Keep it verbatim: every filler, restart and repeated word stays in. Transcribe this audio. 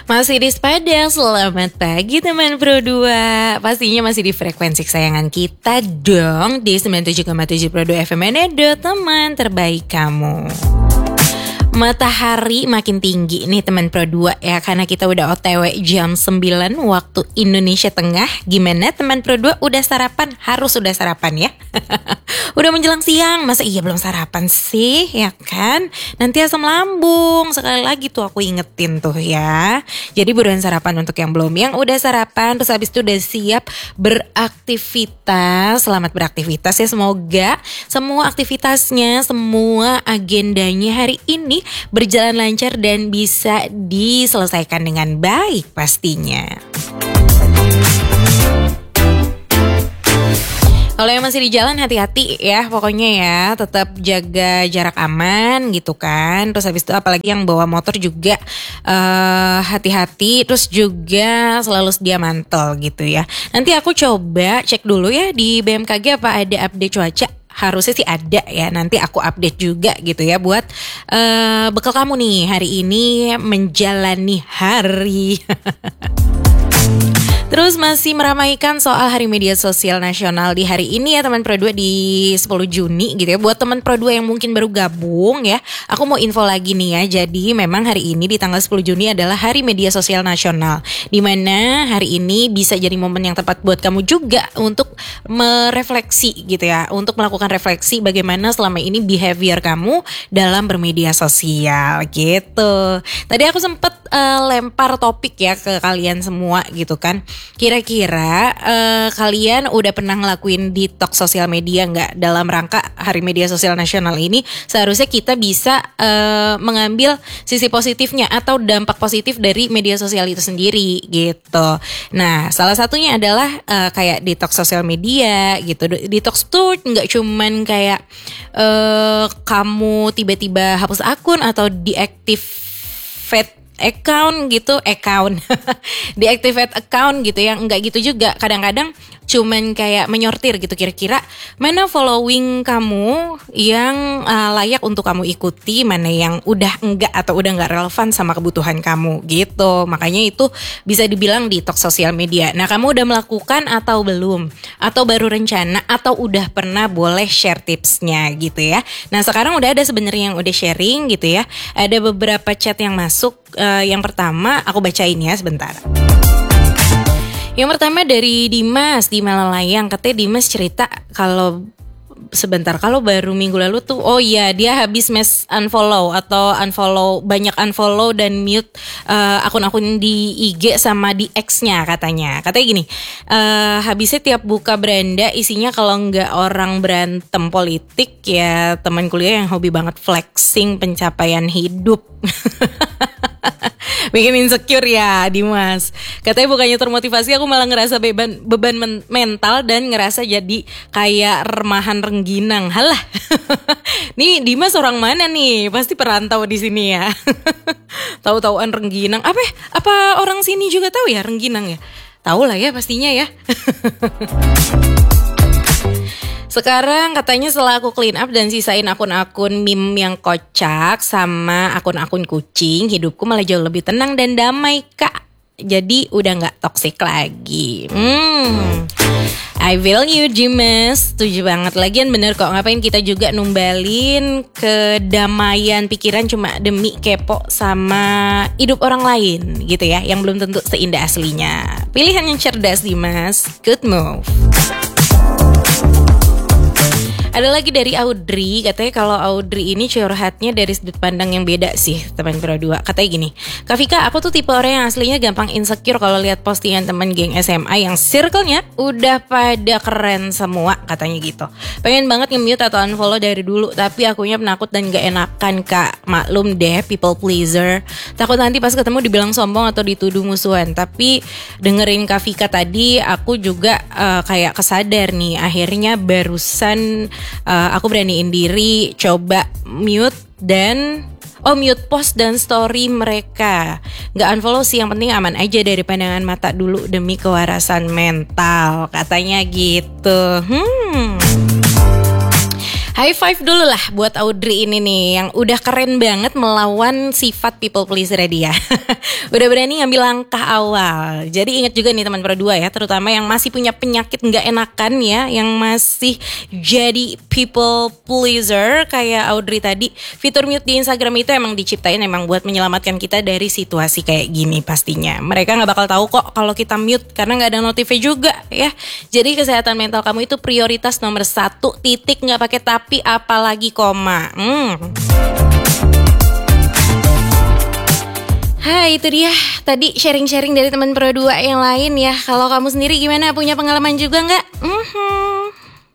Masih di Sepadang, selamat pagi teman Pro dua. Pastinya masih di frekuensi kesayangan kita dong, di sembilan puluh tujuh koma tujuh Pro dua F M Edo, teman terbaik kamu. Matahari makin tinggi nih teman Pro dua ya, karena kita udah O T W jam sembilan waktu Indonesia Tengah. Gimana teman Pro dua, udah sarapan? Harus udah sarapan ya. Udah menjelang siang, masa iya belum sarapan sih, ya kan? Nanti asam lambung, sekali lagi tuh aku ingetin tuh ya. Jadi buruan sarapan untuk yang belum. Yang udah sarapan, terus habis itu udah siap beraktivitas. Selamat beraktivitas ya, semoga semua aktivitasnya, semua agendanya hari ini berjalan lancar dan bisa diselesaikan dengan baik pastinya. Kalau yang masih di jalan hati-hati ya, pokoknya ya, tetap jaga jarak aman gitu kan. Terus habis itu apalagi yang bawa motor juga uh, hati-hati, terus juga selalu sedia mantel gitu ya. Nanti aku coba cek dulu ya di B M K G apa ada update cuaca. Harusnya sih ada ya, nanti aku update juga gitu ya buat uh, bekal kamu nih hari ini menjalani hari. Terus masih meramaikan soal Hari Media Sosial Nasional di hari ini ya teman Pro dua, di sepuluh Juni gitu ya. Buat teman Pro dua yang mungkin baru gabung ya, aku mau info lagi nih ya. Jadi memang hari ini di tanggal sepuluh Juni adalah Hari Media Sosial Nasional, dimana hari ini bisa jadi momen yang tepat buat kamu juga untuk merefleksi gitu ya, untuk melakukan refleksi bagaimana selama ini behavior kamu dalam bermedia sosial gitu. Tadi aku sempet uh, lempar topik ya ke kalian semua gitu kan. Kira-kira uh, kalian udah pernah ngelakuin detox sosial media nggak dalam rangka Hari Media Sosial Nasional ini? Seharusnya kita bisa uh, mengambil sisi positifnya atau dampak positif dari media sosial itu sendiri gitu. Nah, salah satunya adalah uh, kayak detox sosial media gitu. Detox tuh nggak cuman kayak uh, kamu tiba-tiba hapus akun atau deactivate account gitu, account deactivate account gitu ya, enggak gitu juga. Kadang-kadang cuman kayak menyortir gitu, kira-kira mana following kamu yang uh, layak untuk kamu ikuti, mana yang udah enggak atau udah enggak relevan sama kebutuhan kamu gitu. Makanya itu bisa dibilang detox sosial media. Nah, kamu udah melakukan atau belum? Atau baru rencana atau udah pernah? Boleh share tipsnya gitu ya. Nah, sekarang udah ada sebenarnya yang udah sharing gitu ya. Ada beberapa chat yang masuk. Uh, yang pertama aku bacain ya sebentar. Yang pertama dari Dimas di Malalayang. Katanya Dimas cerita kalau sebentar, kalau baru minggu lalu tuh, oh iya dia habis mes unfollow atau unfollow, banyak unfollow dan mute uh, akun-akun di I G sama di X-nya katanya. Katanya gini, uh, habisnya tiap buka beranda isinya kalau nggak orang berantem politik ya teman kuliah yang hobi banget flexing pencapaian hidup. Bikin insecure ya Dimas. Katanya bukannya termotivasi, aku malah ngerasa beban beban men- mental dan ngerasa jadi kayak remahan rengginang. Halah. Nih Dimas orang mana nih? Pasti perantau di sini ya. Tahu-tauan rengginang. Apa? Apa orang sini juga tahu ya rengginang ya? Tahu lah ya pastinya ya. Sekarang katanya setelah aku clean up dan sisain akun-akun meme yang kocak sama akun-akun kucing, hidupku malah jauh lebih tenang dan damai kak. Jadi udah gak toxic lagi. Hmm, I feel you Dimas. Setuju banget. Lagian bener kok, ngapain kita juga numbalin kedamaian pikiran cuma demi kepo sama hidup orang lain gitu ya, yang belum tentu seindah aslinya. Pilihan yang cerdas Dimas. Good move. Ada lagi dari Audrey, katanya kalau Audrey ini curhatnya dari sudut pandang yang beda sih teman Pro dua. Katanya gini, Kak Vika, aku tuh tipe orang yang aslinya gampang insecure kalau lihat postingan teman geng S M A yang circle-nya udah pada keren semua, katanya gitu. Pengen banget nge-mute atau unfollow dari dulu, tapi akunya penakut dan gak enakan kak. Maklum deh, people pleaser. Takut nanti pas ketemu dibilang sombong atau dituduh musuhan. Tapi dengerin Kak Vika tadi, aku juga uh, kayak kesadar nih. Akhirnya barusan Uh, aku beraniin diri coba mute dan oh mute post dan story mereka. Gak unfollow sih, yang penting aman aja dari pandangan mata dulu demi kewarasan mental, katanya gitu. Hmm. High five dulu lah buat Audrey ini nih yang udah keren banget melawan sifat people pleaser dia. Udah berani ngambil langkah awal. Jadi ingat juga nih teman Pro dua ya, terutama yang masih punya penyakit nggak enakan ya, yang masih jadi people pleaser kayak Audrey tadi. Fitur mute di Instagram itu emang diciptain emang buat menyelamatkan kita dari situasi kayak gini pastinya. Mereka nggak bakal tahu kok kalau kita mute karena nggak ada notifnya juga ya. Jadi kesehatan mental kamu itu prioritas nomor satu, titik, nggak pakai tapi apalagi koma. Hmm. Hai, itu dia tadi sharing-sharing dari teman Pro dua yang lain ya. Kalau kamu sendiri gimana? Punya pengalaman juga nggak? Mm-hmm.